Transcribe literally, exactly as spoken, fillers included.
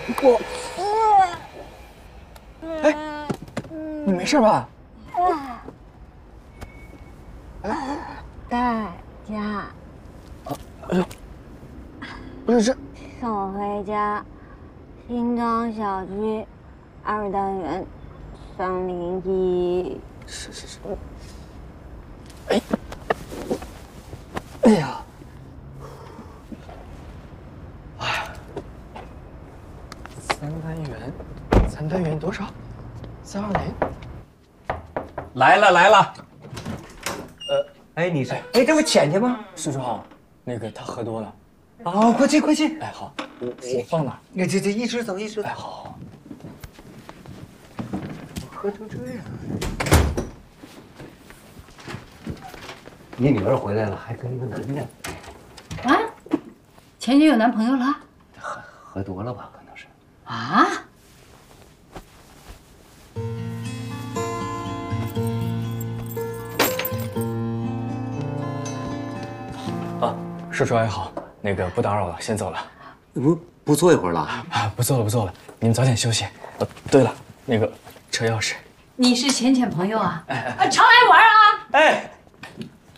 我，哎，你没事吧？ 大家， 哎呦，不是这， 送我回家，新庄小区二单元三零一。 是是是。哎，哎呀，哎，三单元，三单元多少？三二零。 来了来了。 呃， 哎，你是？哎，这不浅浅吗？ 叔叔好，那个他喝多了。 哦，快进快进。 哎，好，我我放哪？ 你这这一直走一直走。 哎，好好。 喝成这样。你女儿回来了，还跟一个男的。 啊？前女友男朋友了？ 喝喝多了吧，可能是。 啊？ 啊，叔叔还好，那个不打扰了，先走了。 不不坐一会儿了？ 啊，不坐了不坐了，你们早点休息。呃，对了，那个车钥匙。 你是浅浅朋友啊？哎哎，常来玩啊？ 哎。